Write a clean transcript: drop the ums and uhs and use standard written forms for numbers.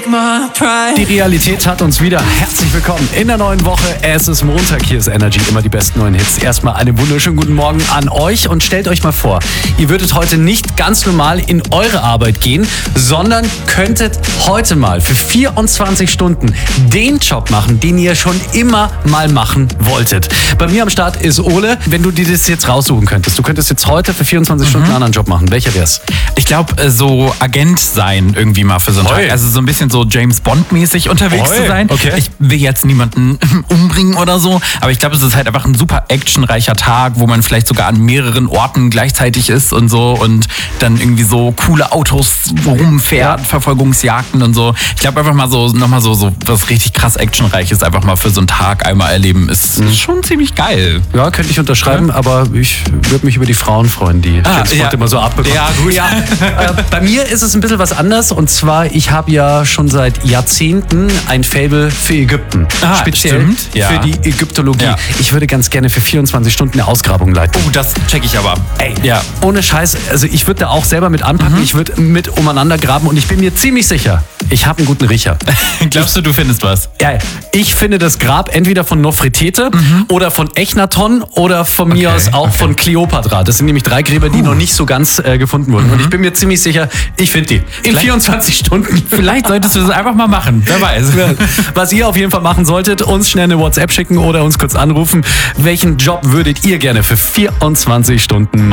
Die Realität hat uns wieder. Herzlich willkommen in der neuen Woche. Es ist Montag, hier ist Energy, immer die besten neuen Hits. Erstmal einen wunderschönen guten Morgen an euch und stellt euch mal vor, ihr würdet heute nicht ganz normal in eure Arbeit gehen, sondern könntet heute mal für 24 Stunden den Job machen, den ihr schon immer mal machen wolltet. Bei mir am Start ist Ole. Wenn du dir das jetzt raussuchen könntest, du könntest jetzt heute für 24 Stunden einen anderen Job machen. Welcher wär's? Ich glaube, so Agent sein irgendwie mal für so einen Tag. Also so ein bisschen so James Bond-mäßig unterwegs zu sein. Okay. Ich will jetzt niemanden umbringen oder so, aber ich glaube, es ist halt einfach ein super actionreicher Tag, wo man vielleicht sogar an mehreren Orten gleichzeitig ist und so und dann irgendwie so coole Autos rumfährt, Verfolgungsjagden und so. Ich glaube einfach mal so, nochmal so was richtig krass actionreiches einfach mal für so einen Tag einmal erleben, ist schon ziemlich geil. Ja, könnte ich unterschreiben, aber ich würde mich über die Frauen freuen, die James Bond immer so abbekommen. Ja, gut. Ja, bei mir ist es ein bisschen was anders und zwar, ich habe ja schon seit Jahrzehnten ein Faible für Ägypten. Speziell für die Ägyptologie. Ja. Ich würde ganz gerne für 24 Stunden eine Ausgrabung leiten. Oh, das check ich aber. Ey, ohne Scheiß, also ich würde da auch selber mit anpacken, ich würde mit umeinander graben und ich bin mir ziemlich sicher, ich habe einen guten Riecher. Glaubst du findest was? Ja, ich finde das Grab entweder von Nofretete oder von Echnaton oder von mir aus auch von Kleopatra. Das sind nämlich 3 Gräber, die noch nicht so ganz gefunden wurden. Und ich bin mir ziemlich sicher, ich finde die. In 24 Stunden. Vielleicht solltest du das einfach mal machen. Wer weiß. Was ihr auf jeden Fall machen solltet, uns schnell eine WhatsApp schicken oder uns kurz anrufen. Welchen Job würdet ihr gerne für 24 Stunden machen?